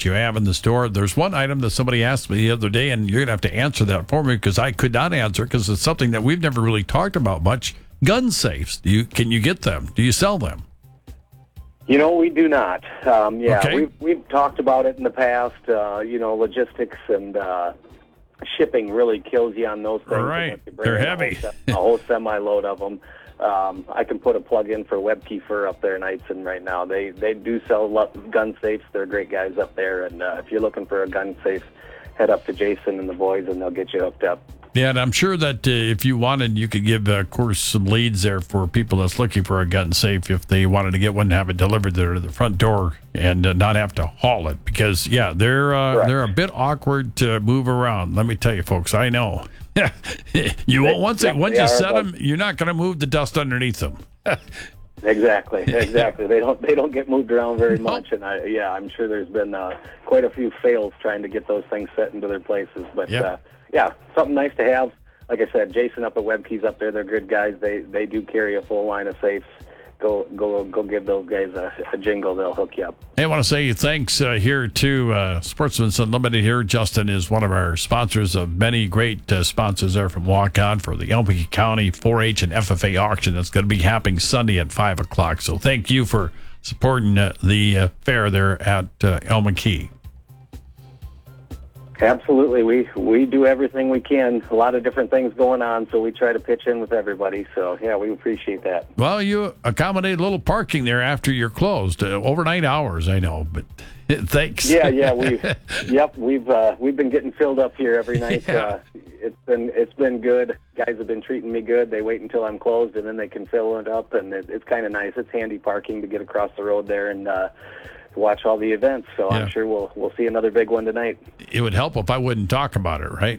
that you have in the store. There's one item that somebody asked me the other day, and you're going to have to answer that for me because I could not answer because it's something that we've never really talked about much. Gun safes. Can you get them? Do you sell them? We do not. Okay. We've talked about it in the past. Logistics and shipping really kills you on those things. Right. They're heavy. A whole semi-load of them. I can put a plug in for Webb Kiefer up there in Eitzen right now. They do sell gun safes. They're great guys up there. And if you're looking for a gun safe, head up to Jason and the boys, and they'll get you hooked up. Yeah, and I'm sure that if you wanted, you could give, of course, some leads there for people that's looking for a gun safe if they wanted to get one and have it delivered there to the front door and not have to haul it. Because, they're a bit awkward to move around. Let me tell you, folks, I know. You won't once you set them, you're not going to move the dust underneath them. Exactly. They don't get moved around very much, and I'm sure there's been quite a few fails trying to get those things set into their places. But something nice to have. Like I said, Jason up at WebKeys up there, they're good guys. They do carry a full line of safes. Go give those guys a jingle. They'll hook you up. Hey, I want to say thanks here to Sportsman's Unlimited here. Justin is one of our sponsors of many great sponsors there from Walk On for the Elm County 4-H and FFA auction that's going to be happening Sunday at 5 o'clock. So thank you for supporting the fair there at Elm Key. Absolutely. We do everything we can. A lot of different things going on, so we try to pitch in with everybody. So, we appreciate that. Well, you accommodate a little parking there after you're closed. Overnight hours, I know, but thanks. We've been getting filled up here every night. Yeah. It's been good. Guys have been treating me good. They wait until I'm closed, and then they can fill it up, and it's kind of nice. It's handy parking to get across the road there and watch all the events, so I'm sure we'll see another big one tonight. It would help if I wouldn't talk about it, right?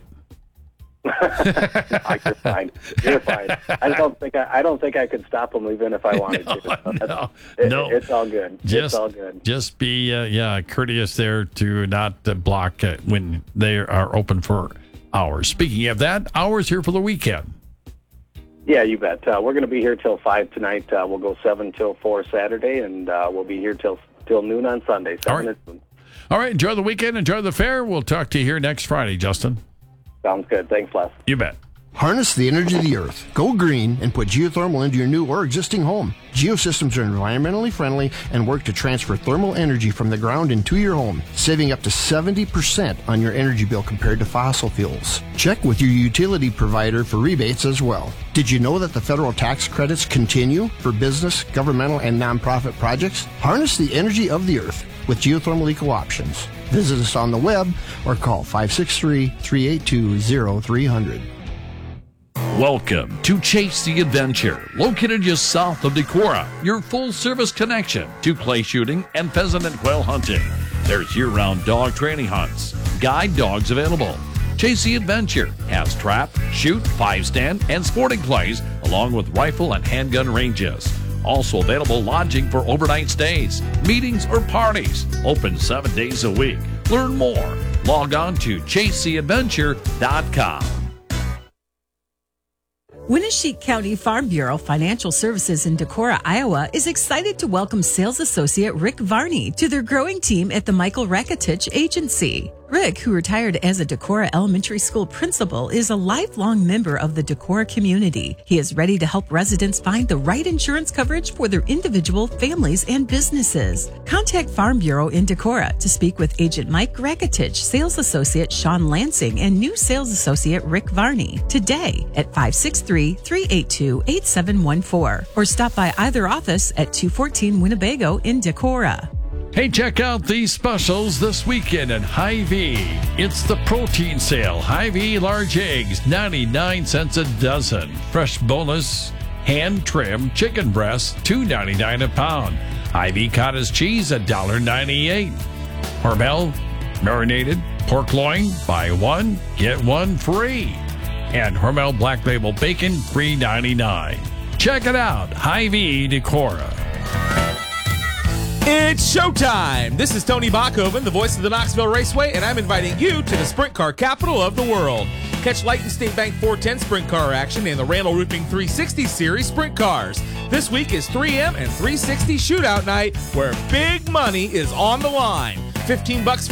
You're fine. You're fine. I don't think I could stop them even if I wanted to. No. It's all good. It's all good. Just be courteous there to not block when they are open for hours. Speaking of that, hours here for the weekend. Yeah, you bet. We're going to be here till 5 tonight. We'll go 7 till 4 Saturday, and we'll be here till noon on Sunday. All right. Enjoy the weekend. Enjoy the fair. We'll talk to you here next Friday, Justin. Sounds good. Thanks, Les. You bet. Harness the energy of the earth. Go green and put geothermal into your new or existing home. Geosystems are environmentally friendly and work to transfer thermal energy from the ground into your home, saving up to 70% on your energy bill compared to fossil fuels. Check with your utility provider for rebates as well. Did you know that the federal tax credits continue for business, governmental, and nonprofit projects? Harness the energy of the earth with Geothermal Eco Options. Visit us on the web or call 563-382-0300. Welcome to Chase the Adventure, located just south of Decorah, your full-service connection to clay shooting and pheasant and quail hunting. There's year-round dog training hunts, guide dogs available. Chase the Adventure has trap, shoot, 5-stand, and sporting plays, along with rifle and handgun ranges. Also available lodging for overnight stays, meetings, or parties. Open 7 days a week. Learn more. Log on to chasetheadventure.com. Winneshiek County Farm Bureau Financial Services in Decorah, Iowa is excited to welcome sales associate Rick Varney to their growing team at the Michael Rakitich Agency. Rick, who retired as a Decorah Elementary School principal, is a lifelong member of the Decorah community. He is ready to help residents find the right insurance coverage for their individual, families, and businesses. Contact Farm Bureau in Decorah to speak with Agent Mike Rakitich, Sales Associate Sean Lansing, and new Sales Associate Rick Varney today at 563-382-8714 or stop by either office at 214 Winnebago in Decorah. Hey, check out these specials this weekend at Hy-Vee. It's the protein sale. Hy-Vee large eggs, 99 cents a dozen. Fresh boneless, hand-trimmed chicken breasts, $2.99 a pound. Hy-Vee cottage cheese, $1.98. Hormel marinated pork loin, buy one, get one free. And Hormel Black Label bacon, $3.99. Check it out, Hy-Vee Decorah. It's showtime! This is Tony Bachhoven, the voice of the Knoxville Raceway, and I'm inviting you to the sprint car capital of the world. Catch Light and State Bank 410 sprint car action in the Randall Roofing 360 Series sprint cars. This week is 3M and 360 shootout night, where big money is on the line. $15